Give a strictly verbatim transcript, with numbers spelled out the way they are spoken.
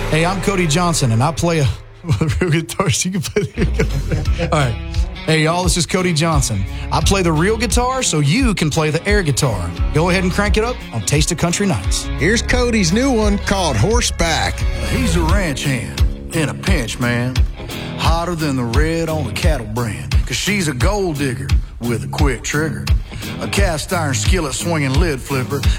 Hey, I'm Cody Johnson, and I play a real guitar. So you can play the All right. Hey, y'all, this is Cody Johnson. I play the real guitar, so you can play the air guitar. Go ahead and crank it up on Taste of Country Nights. Here's Cody's new one called Horseback. He's a ranch hand in a pinch, man. Hotter than the red on the cattle brand. Cause she's a gold digger with a quick trigger. A cast iron skillet swinging lid flipper.